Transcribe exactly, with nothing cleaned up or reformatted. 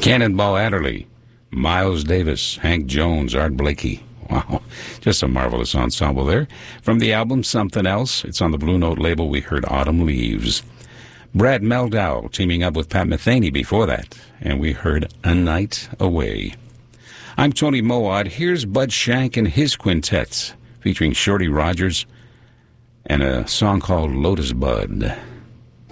Cannonball Adderley, Miles Davis, Hank Jones, Art Blakey. Wow, just a marvelous ensemble there. From the album Something Else, it's on the Blue Note label, we heard Autumn Leaves. Brad Meldau teaming up with Pat Metheny before that, and we heard A Night Away. I'm Tony Moad. Here's Bud Shank and his quintet, featuring Shorty Rogers and a song called Lotus Bud.